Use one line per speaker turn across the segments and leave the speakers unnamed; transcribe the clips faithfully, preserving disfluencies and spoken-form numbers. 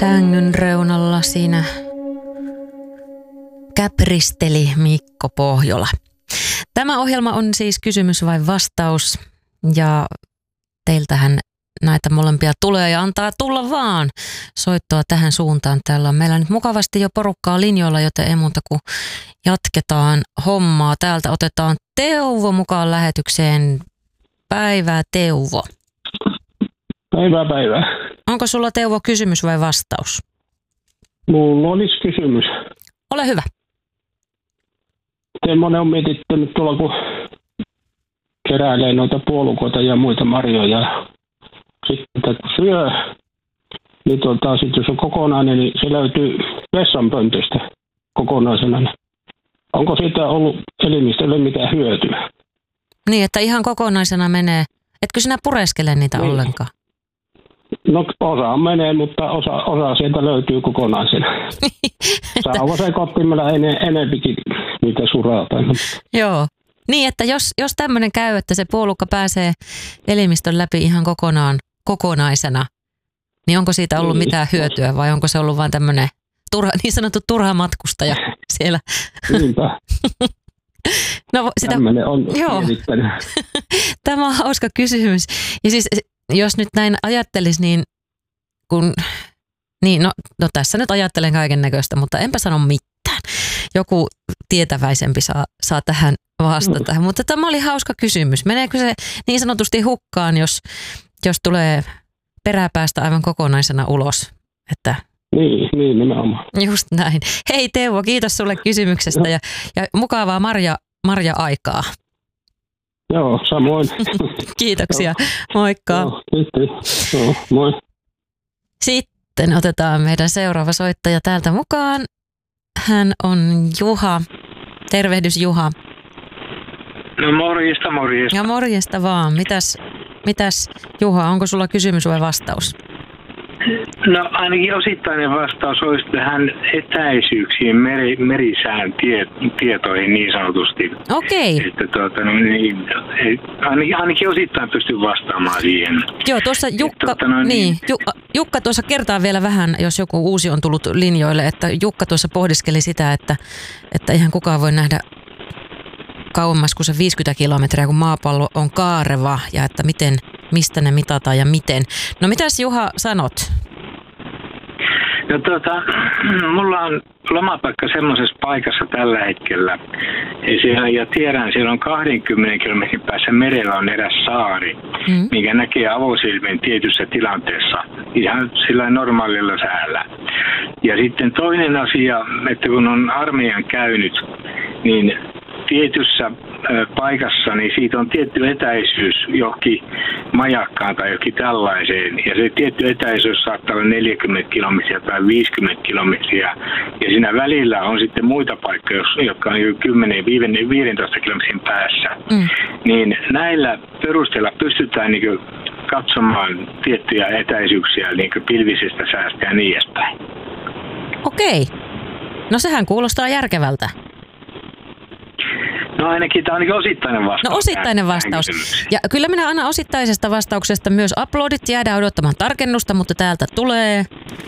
sängyn reunalla siinä käpristeli Mikko Pohjola. Tämä ohjelma on siis kysymys vai vastaus, ja teiltähän näitä molempia tulee ja antaa tulla vaan soittoa tähän suuntaan. Täällä on meillä nyt mukavasti jo porukkaa linjoilla, joten ei muuta kuin jatketaan hommaa. Täältä otetaan Teuvo mukaan lähetykseen. Päivää, Teuvo.
Päivää, päivää.
Onko sulla, Teuvo, kysymys vai vastaus?
Mulla olisi kysymys.
Ole hyvä.
Semmoinen on mietittänyt tuolla, kun keräilee noita puolukoita ja muita marjoja. Sitten kun syö, niin tuota, sit jos on kokonainen, niin se löytyy vessanpöntöstä kokonaisena. Onko siitä ollut elimistölle mitään hyötyä?
Niin, että ihan kokonaisena menee. Etkö sinä pureskele niitä niin ollenkaan?
No osa menee, mutta osa, osa sieltä löytyy kokonaisena. Saako se koppimella en, enempikin niitä surata?
Joo. Niin, että jos, jos tämmöinen käy, että se puolukka pääsee elimistön läpi ihan kokonaan kokonaisena, niin onko siitä ollut niin mitään hyötyä vai onko se ollut vain tämmöinen turha, niin sanottu turha matkustaja siellä?
Niinpä.
No, sitä,
tämmöinen on
joo. Tämä on hauska kysymys. Ja siis jos nyt näin ajattelisi, niin kun, niin no, no tässä nyt ajattelen kaiken näköistä, mutta enpä sano mitään. Joku tietäväisempi saa, saa tähän vastata. Mm. Mutta tämä oli hauska kysymys. Meneekö se niin sanotusti hukkaan, jos, jos tulee peräpäästä aivan kokonaisena ulos? Että
niin, niin nimenomaan.
Just näin. Hei Teuvo, kiitos sulle kysymyksestä ja, ja mukavaa marja, marja-aikaa.
Joo, samoin.
Kiitoksia. Moikka.
Joo, Joo, moi.
Sitten otetaan meidän seuraava soittaja täältä mukaan. Hän on Juha. Tervehdys, Juha.
No morjesta, morjesta.
Ja morjesta vaan. Mitäs, mitäs Juha, onko sulla kysymys vai vastaus?
No ainakin osittainen vastaus olisi tähän etäisyyksiin, meri, merisään tie, tietoihin niin sanotusti.
Okei. Okay.
Että tuota, no, niin, ainakin, ainakin osittain pystyn vastaamaan siihen.
Joo, tuossa Jukka,
tuota, no,
niin, Jukka tuossa kertaa vielä vähän, jos joku uusi on tullut linjoille, että Jukka tuossa pohdiskeli sitä, että, että eihän kukaan voi nähdä kauemmas kuin se viisikymmentä kilometriä, kun maapallo on kaareva ja että miten, mistä ne mitataan ja miten. No mitäs Juha sanot?
No tuota, mulla on lomapaikka semmoisessa paikassa tällä hetkellä. Ja, siellä, ja tiedän, siellä on kaksikymmentä kilometrin päässä merellä on eräs saari, mm. mikä näkee avosilmin tietyssä tilanteessa. Ihan sillä normaalilla säällä. Ja sitten toinen asia, että kun on armeijan käynyt, niin tietyssä paikassa, niin siitä on tietty etäisyys johonkin majakkaan tai johonkin tällaiseen. Ja se tietty etäisyys saattaa olla neljäkymmentä kilometriä tai viisikymmentä kilometriä. Ja siinä välillä on sitten muita paikkoja, jotka on kymmenen viisitoista kilometrin päässä. Mm. Niin näillä perusteella pystytään niin katsomaan tiettyjä etäisyyksiä niin pilvisestä säästä ja niin edespäin.
Okei. No sehän kuulostaa järkevältä.
No ainakin tämä on ainakin osittainen vastaus.
No osittainen vastaus. Ja kyllä minä annan osittaisesta vastauksesta myös uploadit. Jäädään odottamaan tarkennusta, mutta täältä tulee.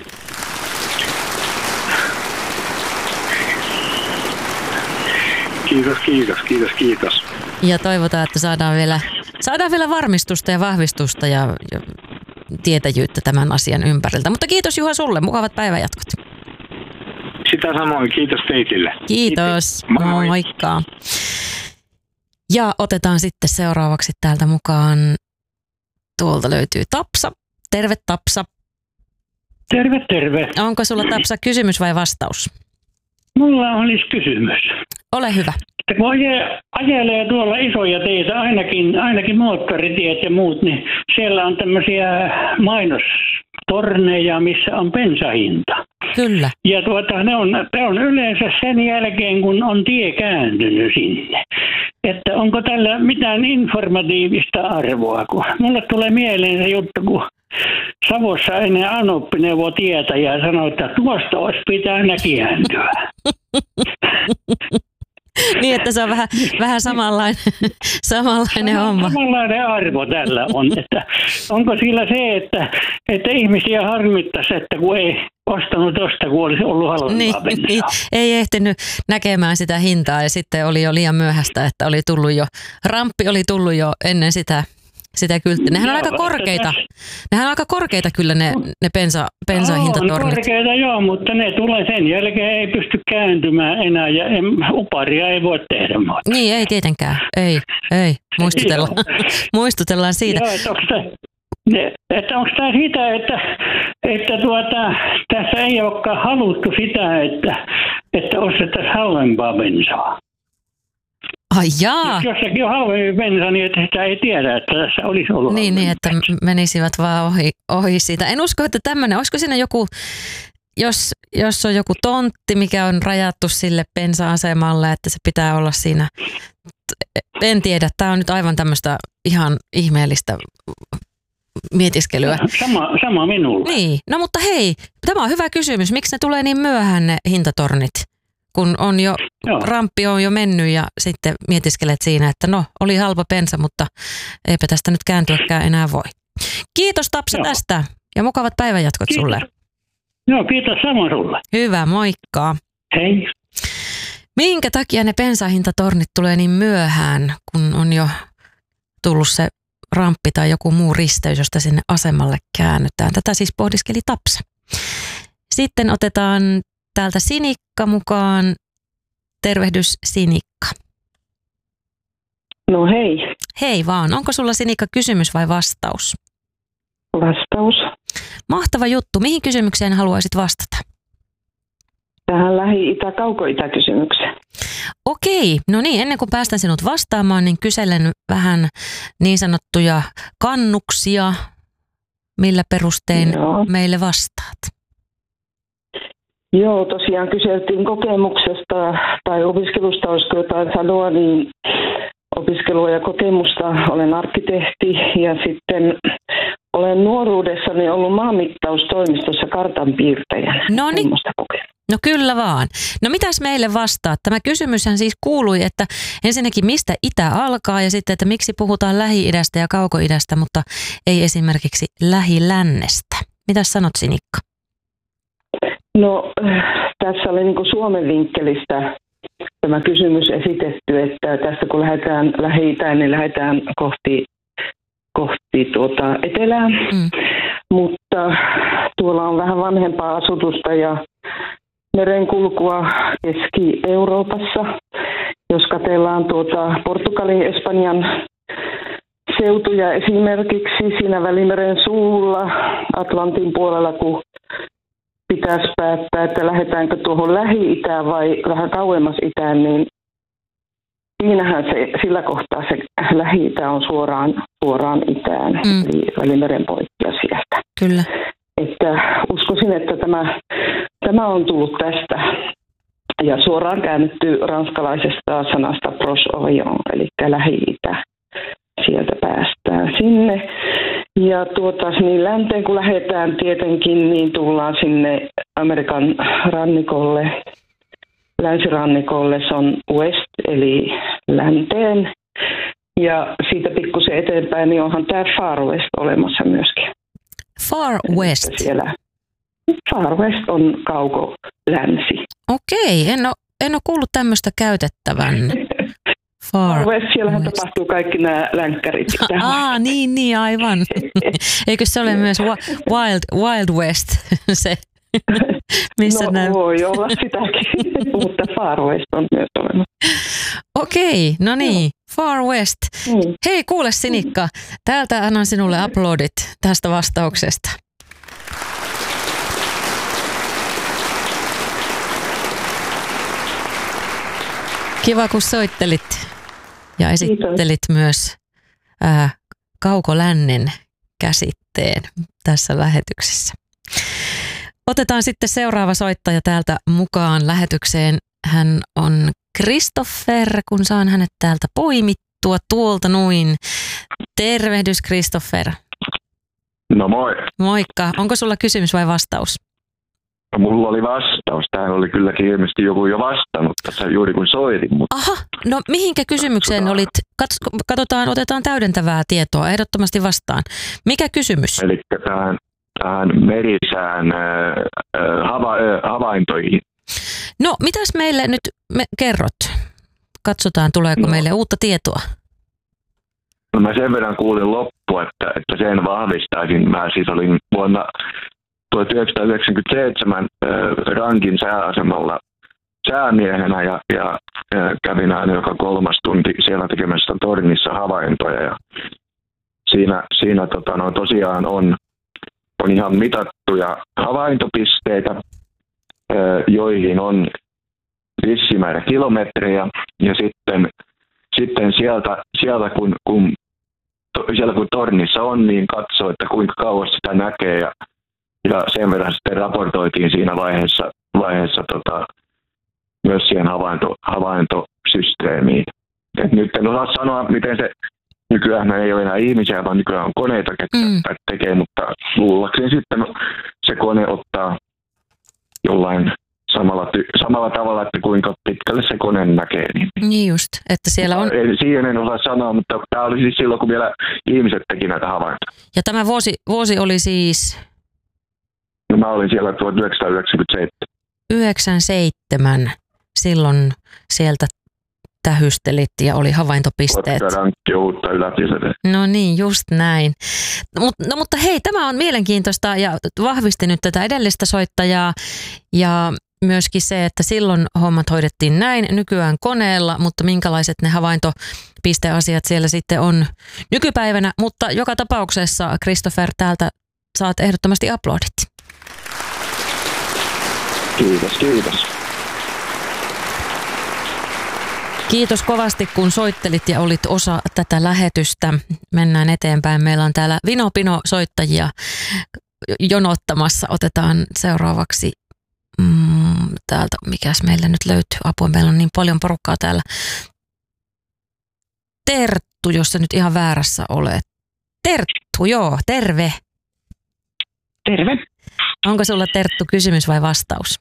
Kiitos, kiitos, kiitos, kiitos.
Ja toivotaan, että saadaan vielä, saadaan vielä varmistusta ja vahvistusta ja, ja tietäjyyttä tämän asian ympäriltä. Mutta kiitos Juha sulle. Mukavat päivänjatkot.
Sitä samoin. Kiitos teille.
Kiitos. Moi. Moikka. Ja otetaan sitten seuraavaksi täältä mukaan. Tuolta löytyy Tapsa. Terve Tapsa.
Terve, terve.
Onko sulla Tapsa kysymys vai vastaus?
Mulla olisi kysymys.
Ole hyvä.
Kun ajelee tuolla isoja teitä, ainakin, ainakin moottoritiet ja muut, niin siellä on tämmöisiä mainostorneja, missä on bensahinta.
Kyllä.
Ja tuota, ne, on, ne on yleensä sen jälkeen, kun on tie kääntynyt sinne. Että onko tällä mitään informatiivista arvoa, kun mulle tulee mieleen se juttu, kun Savossa ennen Anoppi neuvoi tietä ja sanoi, että tuosta olisi pitänyt kääntyä.
Niin, että se on vähän, vähän samanlainen, samanlainen
Sama,
homma.
Samanlainen arvo tällä on. Että onko sillä se, että, että ihmisiä harmittaisi, että kun ei ostanut tosta, kun olisi ollut halvempaa
Niin,
bensaa.
niin, ei ehtinyt näkemään sitä hintaa ja sitten oli jo liian myöhäistä, että oli tullut jo, ramppi oli tullut jo ennen sitä, sitä kylttiä. Nehän on
Joo,
aika korkeita,
tässä-
nehän on aika korkeita kyllä ne, ne bensa, bensahintatornit.
On korkeita joo, mutta ne tulee sen jälkeen, ei pysty kääntymään enää ja en, uparia ei voi tehdä muuta.
Niin, ei tietenkään, ei, ei, muistutellaan, muistutellaan siitä.
Joo, että onko tämä, että onko tämä sitä, että, että tuota, tässä ei olekaan haluttu sitä, että, että ostettaisiin halvempaa bensaa.
Ai jaa.
Jos jossakin on halvempi bensa, niin että sitä ei tiedä, että tässä olisi ollut
Niin, niin, että
halvempi.
menisivät vaan ohi, ohi siitä. En usko, että tämmöinen, olisiko siinä joku, jos, jos on joku tontti, mikä on rajattu sille bensa-asemalle, että se pitää olla siinä. En tiedä, tämä on nyt aivan tämmöistä ihan ihmeellistä mietiskelyä.
Sama, sama minulla.
Niin, no mutta hei, tämä on hyvä kysymys. Miksi ne tulee niin myöhään ne hintatornit, kun on jo,
Joo.
ramppi on jo mennyt ja sitten mietiskelet siinä, että no, oli halpa bensa, mutta eipä tästä nyt kääntyäkään enää voi. Kiitos Tapsa
Joo.
tästä ja mukavat päivänjatkot
Kiitos.
sulle.
Joo, kiitos samoin sulle.
Hyvä, moikka.
Hei.
Minkä takia ne bensahintatornit tulee niin myöhään, kun on jo tullut se ramppi tai joku muu risteys, josta sinne asemalle käännytään? Tätä siis pohdiskeli Tapsa. Sitten otetaan täältä Sinikka mukaan. Tervehdys Sinikka.
No hei,
Hei vaan, onko sulla Sinikka kysymys vai vastaus?
vastaus.
Mahtava juttu. Mihin kysymykseen haluaisit vastata?
Tähän lähi-itä-kauko-itä-kysymykseen.
Okei, no niin, ennen kuin päästän sinut vastaamaan, niin kyselen vähän niin sanottuja kannuksia, millä perustein
Joo.
meille vastaat.
Joo, tosiaan kyseltiin kokemuksesta tai opiskelusta, olisiko jotain sanoa, niin opiskelua ja kokemusta. Olen arkkitehti ja sitten olen nuoruudessani ollut maanmittaustoimistossa kartanpiirtäjänä.
No niin.
Semmoista kokemusta.
No kyllä vaan. No mitäs meille vastaat? Tämä kysymyshän siis kuului, että ensinnäkin mistä itä alkaa ja sitten, että miksi puhutaan Lähi-idästä ja Kauko-idästä, mutta ei esimerkiksi Lähi-lännestä. Mitäs sanot Sinikka?
No tässä oli niin kuin Suomen vinkkelistä tämä kysymys esitetty, että tässä kun lähdetään Lähi-itään, niin lähdetään kohti, kohti tuota etelää,
Mm.
mutta tuolla on vähän vanhempaa asutusta ja merenkulkua Keski-Euroopassa. Jos katsellaan tuota Portugalin, Espanjan seutuja esimerkiksi siinä Välimeren suulla, Atlantin puolella, kun pitäisi päättää, että lähdetäänkö tuohon Lähi-itään vai vähän kauemmas itään, niin siinähän se, sillä kohtaa se Lähi-itä on suoraan, suoraan itään,
Mm.
eli Välimeren poikkia sieltä.
Kyllä.
Että uskoisin, että tämä, tämä on tullut tästä ja suoraan käännetty ranskalaisesta sanasta Proche-Orient, eli Lähi-itä. Sieltä päästään sinne. Ja tuota, niin länteen kun lähdetään tietenkin, niin tullaan sinne Amerikan rannikolle, länsirannikolle, se on west, eli länteen. Ja siitä pikkusen eteenpäin, niin onhan tämä Far West olemassa myöskin.
Far West.
Siellä Far West on kauko-länsi.
Okei, en ole, en ole kuullut tämmöistä käytettävän. Far,
Far West, siellähän
West.
tapahtuu kaikki nämä länkkärit.
Aa, niin, niin, aivan. Eikö se ole myös Wild, Wild West, se, missä
no
nämä...
voi olla sitäkin, mutta Far West on myös olemassa.
Okei, no niin, Far West.
Mm.
Hei, kuule Sinikka, täältä annan sinulle aplodit tästä vastauksesta. Kiva, kun soittelit ja esittelit myös ää, kaukolännen käsitteen tässä lähetyksessä. Otetaan sitten seuraava soittaja täältä mukaan lähetykseen. Hän on Christopher, kun saan hänet täältä poimittua tuolta noin. Tervehdys Christopher.
No moi.
Moikka. Onko sulla kysymys vai vastaus?
No, mulla oli vastaus. Tähän oli kylläkin ilmeisesti joku jo vastannut tässä juuri kun soitin. Mutta
Aha, no mihinkä kysymykseen
katsotaan.
olit, Kats- katsotaan, otetaan täydentävää tietoa, ehdottomasti vastaan. Mikä kysymys?
Eli tähän, tähän merisään äh, hava, äh, havaintoihin.
No, mitäs meille nyt me kerrot? Katsotaan, tuleeko no. meille uutta tietoa.
No mä sen verran kuulin loppu, että, että sen vahvistaisin. Mä siis olin vuonna tuhatyhdeksänsataayhdeksänkymmentäseitsemän äh, Rankin sääasemalla säämiehenä ja, ja äh, kävin aina joka kolmas tunti siellä tekemässä tornissa havaintoja. Ja siinä siinä tota, no, tosiaan on, on ihan mitattuja havaintopisteitä, äh, joihin on vissi määrä kilometrejä ja sitten, sitten sieltä, sieltä kun, kun, to, siellä kun tornissa on, niin katsoo, että kuinka kauas sitä näkee ja Ja sen verran sitten raportoitiin siinä vaiheessa, vaiheessa tota, myös siihen havainto, havaintosysteemiin. Et nyt en osaa sanoa, miten se nykyään ei ole enää ihmisiä, vaan nykyään on koneita, ketkä mm. tekee, mutta luullakseni sitten se kone ottaa jollain samalla, ty- samalla tavalla, että kuinka pitkälle se kone näkee. Niin,
niin just, että siellä on...
Siihen en osaa sanoa, mutta tämä oli siis silloin, kun vielä ihmiset teki näitä havaintoja.
Ja tämä vuosi, vuosi oli siis...
No mä olin siellä tuhatyhdeksänsataayhdeksänkymmentäseitsemän.
yhdeksänkymmentäseitsemän. Silloin sieltä tähystelit ja oli havaintopisteet.
Uutta
No niin, just näin. Mut, no mutta hei, tämä on mielenkiintoista ja vahvisti nyt tätä edellistä soittajaa. Ja myöskin se, että silloin hommat hoidettiin näin, nykyään koneella, mutta minkälaiset ne havaintopisteasiat siellä sitten on nykypäivänä. Mutta joka tapauksessa, Christopher, täältä saat ehdottomasti aplodit.
Kiitos, kiitos.
Kiitos kovasti, kun soittelit ja olit osa tätä lähetystä. Mennään eteenpäin. Meillä on täällä Vino-Pino soittajia jonottamassa. Otetaan seuraavaksi mm, täältä, mikäs meille nyt löytyy. Apua, meillä on niin paljon porukkaa täällä. Terttu, jos sä nyt ihan väärässä olet. Terttu, joo, terve.
Terve.
Onko sulla, Terttu, kysymys vai vastaus?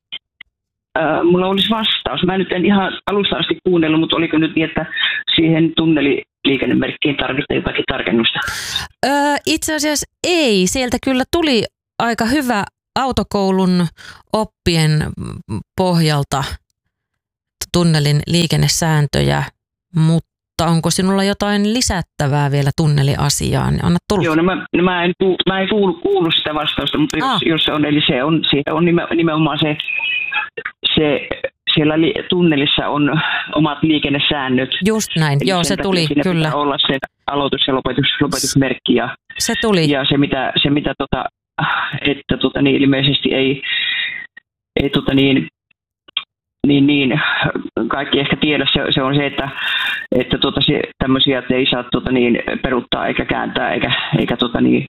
Äh, mulla olisi vastaus. Mä nyt en ihan alusta asti kuunnellut, mutta oliko nyt niin, että siihen tunneliliikennemerkkiin tarvitsee jotakin tarkennusta?
Öö, itse asiassa ei. Sieltä kyllä tuli aika hyvä autokoulun oppien pohjalta tunnelin liikennesääntöjä, mutta onko sinulla jotain lisättävää vielä tunneliasiaan? Anna tulla.
Joo, no mä, no mä en, kuulu, mä en kuulu, kuulu sitä vastausta, mutta jos,
ah.
jos se on, eli se on, siitä on nimenomaan se, se siellä li, tunnelissa on omat liikennesäännöt.
Just näin, eli joo se tuli, kyllä.
Pitää olla se aloitus- ja lopetus, lopetusmerkki ja
se tuli.
Ja se mitä, se mitä tota, että tota, niin ilmeisesti ei, ei tota, niin, niin, niin, kaikki ehkä tiedä, se, se on se, että, että tota, se, tämmöisiä että ei saa tota, niin, peruuttaa eikä kääntää, eikä, eikä tota, niin,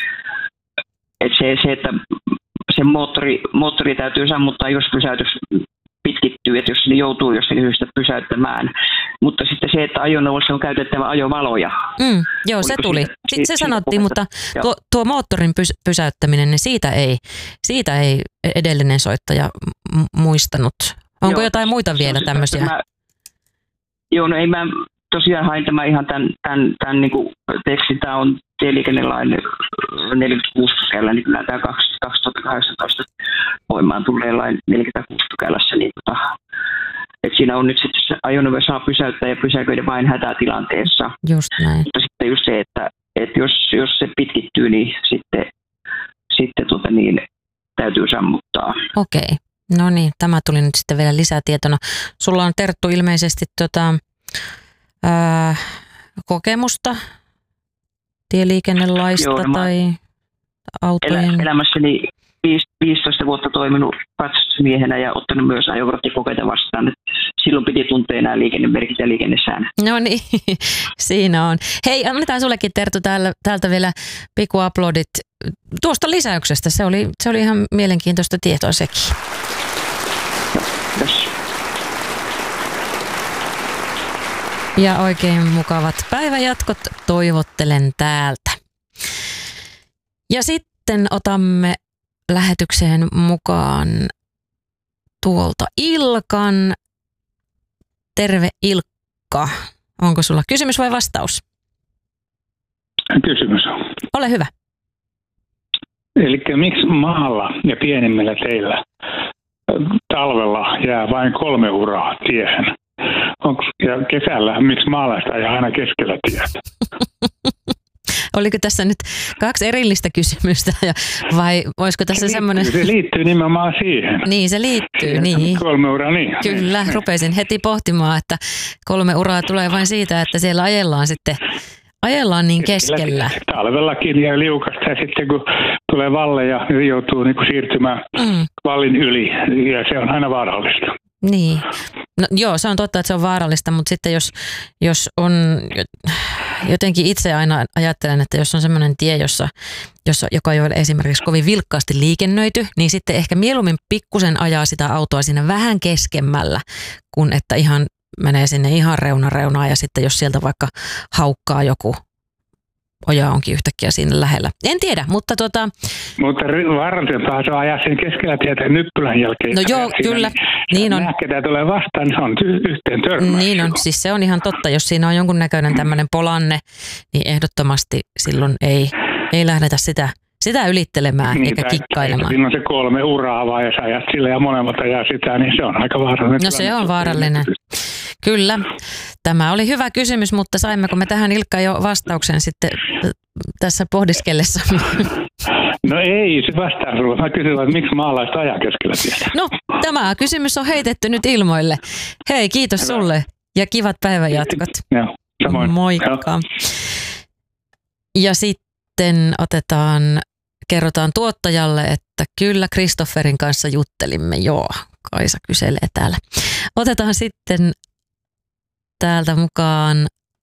että se, se, että se moottori, moottori täytyy sammuttaa, jos pysäytys pitkittyy, että jos se joutuu jostakin syystä pysäyttämään. Mutta sitten se, että ajoneuvossa on käytettävä ajovaloja.
Mm, joo, se tuli. Siitä, se siitä sanottiin, mutta tuo, tuo moottorin pys, pysäyttäminen, niin siitä ei, siitä ei edellinen soittaja muistanut. Onko joo, jotain muita vielä tämmöisiä? Mä,
joo, no ei mä tosiaan hain tämä ihan tämän, tämän, tämän niin kuin tekstin. Tämä on tieliikennelain neljäkymmentäkuusi pykälä, niin kyllä tämä kaksituhattakahdeksantoista voimaan tulee lain neljäkymmentäkuusi pykälässä. Niin tota, että siinä on nyt sitten se ajoneuvo saa pysäyttää ja pysäköidä vain hätätilanteessa.
Just näin.
Mutta sitten just se, että, että jos, jos se pitkittyy, niin sitten, sitten tota niin, täytyy sammuttaa.
Okei. No niin, tämä tuli nyt sitten vielä lisätietona. Sulla on, Terttu, ilmeisesti tota, ää, kokemusta tieliikennelaista. Joo, no tai autojen?
Elä, elämässäni viisitoista vuotta toiminut katsastusmiehenä ja ottanut myös ajokorttikokeita vastaan. Silloin piti tuntea nämä liikennemerkit ja liikennesäännöt.
No niin, siinä on. Hei, annetaan sullekin, Terttu, täällä, täältä vielä pikku aplodit tuosta lisäyksestä. Se oli, se oli ihan mielenkiintoista tietoa sekin.
Kiitos.
Ja oikein mukavat päivänjatkot toivottelen täältä. Ja sitten otamme lähetykseen mukaan tuolta Ilkan. Terve Ilkka. Onko sulla kysymys vai vastaus?
Kysymys.
Ole hyvä.
Eli miksi maalla ja pienimmillä teillä talvella jää vain kolme uraa tiehen? Onko, ja kesällä miksi maalaiset ajaa aina keskellä tietä?
Oliko tässä nyt kaksi erillistä kysymystä vai voisiko tässä semmoinen...
Se liittyy nimenomaan siihen.
Niin, se liittyy, niin.
Kolme uraa, niin.
Kyllä,
niin.
rupesin heti pohtimaan, että kolme uraa tulee vain siitä, että siellä ajellaan sitten, ajellaan niin keskellä.
Talvellakin ja liukasta ja sitten kun tulee valleja, niin joutuu niin kuin siirtymään mm. vallin yli ja se on aina vaarallista.
Niin. No, joo, se on totta, että se on vaarallista, mutta sitten jos, jos on, jotenkin itse aina ajattelen, että jos on semmoinen tie, jossa, jossa, joka ei ole esimerkiksi kovin vilkkaasti liikennöity, niin sitten ehkä mieluummin pikkusen ajaa sitä autoa siinä vähän keskemmällä, kun että ihan menee sinne ihan reuna reunaan ja sitten jos sieltä vaikka haukkaa joku oja onkin yhtäkkiä siinä lähellä. En tiedä, mutta tota...
Mutta vaarallisempaa se on ajaa sen keskellä tietä nyppylän jälkeen.
No joo, kyllä.
Niin,
niin on.
Lääkkeitä tulee vastaan, niin se on yhteen törmäys.
Niin on, siis se on ihan totta. Jos siinä on jonkunnäköinen tämmöinen polanne, niin ehdottomasti silloin ei, ei lähdetä sitä, sitä ylittelemään
niin,
eikä kikkailemaan.
Siinä on se kolme uraa vaan, jos ajat sillä ja molemmat ajaa sitä, niin se on aika vaarallinen.
No se on vaarallinen. Kyllä. Tämä oli hyvä kysymys, mutta saimmeko me tähän Ilkka jo vastauksen sitten tässä pohdiskellessa?
No ei, se vastaa sinulle. Mä kysyin, että miksi maalaiset ajaa keskellä tietä.
No, tämä kysymys on heitetty nyt ilmoille. Hei, kiitos hyvä. Sulle ja kivat päivänjatkot.
Joo, samoin.
Moikka. Joo. Ja sitten otetaan, kerrotaan tuottajalle, että kyllä Kristofferin kanssa juttelimme. Joo, Kaisa kyselee täällä. Otetaan sitten täältä mukaan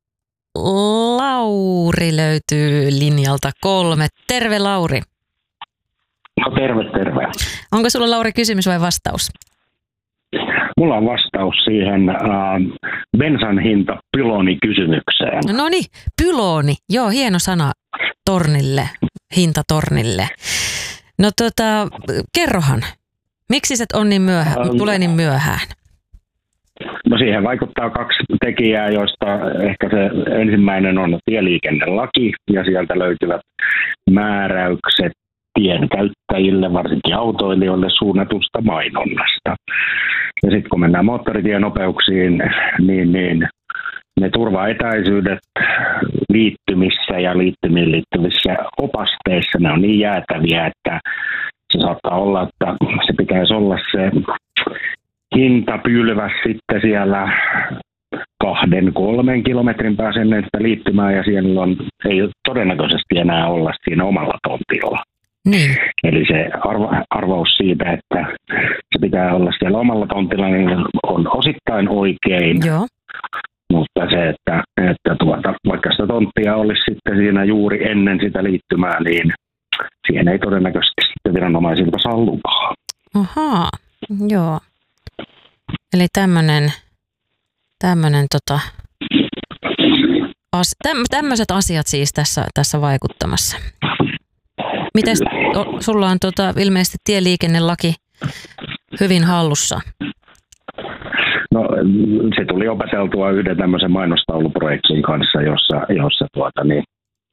Lauri löytyy linjalta kolme. Terve Lauri.
No terve, terve.
Onko sulla Lauri kysymys vai vastaus?
Mulla on vastaus siihen äh, bensan hinta pyloonikysymykseen.
No niin, pylooni. Joo, hieno sana tornille, hinta tornille. No tota, kerrohan, miksi se on niin myöhään, ähm, tulee niin myöhään?
No siihen vaikuttaa kaksi tekijää, joista ehkä se ensimmäinen on tieliikennelaki ja sieltä löytyvät määräykset tien käyttäjille, varsinkin autoilijoille suunnatusta mainonnasta. Ja sitten kun mennään moottoritienopeuksiin, niin, niin ne turvaetäisyydet liittymissä ja liittymiin liittyvissä opasteissa, ne on niin jäätäviä, että se saattaa olla, että se pitäisi olla se hintapylväs sitten siellä kahden, kolmen kilometrin päässä ennen sitä liittymää ja siellä on, ei todennäköisesti enää olla siinä omalla tontilla.
Niin.
Eli se arva, arvaus siitä, että se pitää olla siellä omalla tontilla, niin on osittain oikein.
Joo.
Mutta se, että, että tuota, vaikka sitä tonttia olisi sitten siinä juuri ennen sitä liittymää, niin siihen ei todennäköisesti sitten viranomaisilta saa lupaa.
Ahaa, joo. Eli tämmöinen, tämmöinen tota, as, täm, tämmöiset asiat siis tässä, tässä vaikuttamassa. Miten sulla on tota, ilmeisesti tieliikennelaki hyvin hallussa?
No se tuli opeteltua yhden tämmöisen mainostauluprojektin kanssa, jossa, jossa tuota, niin,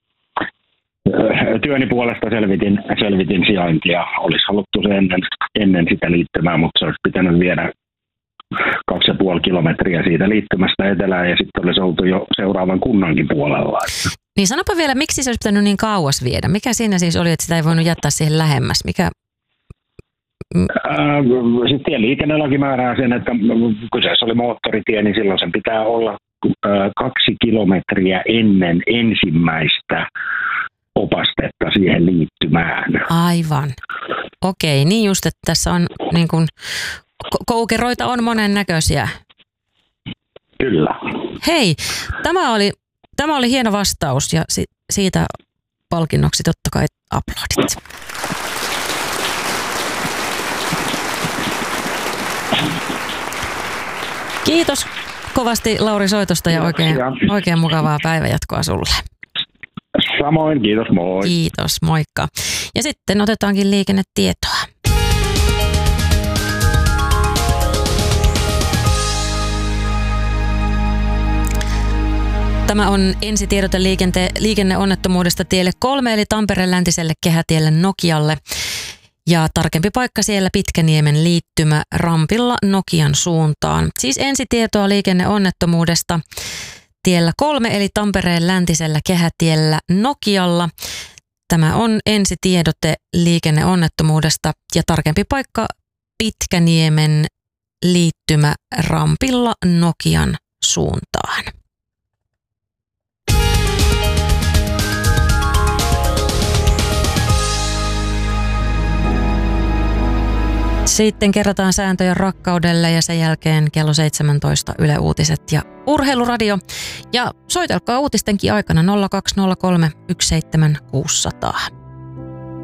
työni puolesta selvitin, selvitin sijaintia. Olisi haluttu se ennen, ennen sitä liittymää, mutta se olisi pitänyt viedä kaksi ja puoli kilometriä siitä liittymästä etelään ja sitten olisi oltu jo seuraavan kunnankin puolella.
Niin sanopa vielä, miksi se olisi pitänyt niin kauas viedä? Mikä siinä siis oli, että sitä ei voinut jättää siihen lähemmäs? Mikä...
Sitten tieliikennelaki määrää sen, että kyseessä oli moottoritie, niin silloin sen pitää olla kaksi kilometriä ennen ensimmäistä opastetta siihen liittymään.
Aivan. Okei, niin just, että tässä on niin kuin, koukeroita on monennäköisiä.
Kyllä.
Hei, tämä oli, tämä oli hieno vastaus ja si, siitä palkinnoksi totta kai aplodit. Kiitos kovasti Lauri soitosta ja oikein, oikein mukavaa päivänjatkoa sulle.
Samoin, kiitos, moi.
Kiitos, moikka. Ja sitten otetaankin liikennetietoa. Tämä on ensitiedote liikente- liikenneonnettomuudesta tielle kolme, eli Tampereen läntiselle kehätielle Nokialle. Ja tarkempi paikka siellä Pitkäniemen liittymä rampilla Nokian suuntaan. Siis ensitietoa liikenneonnettomuudesta tiellä kolme, eli Tampereen läntisellä kehätiellä Nokialla. Tämä on ensitiedote liikenneonnettomuudesta ja tarkempi paikka Pitkäniemen liittymä rampilla Nokian suuntaan. Sitten kerrataan sääntöjä rakkaudelle ja sen jälkeen kello seitsemäntoista Yle Uutiset ja Urheiluradio. Ja soitelkaa uutistenkin aikana nolla kaksi nolla kolme yksi seitsemän kuusi nolla nolla.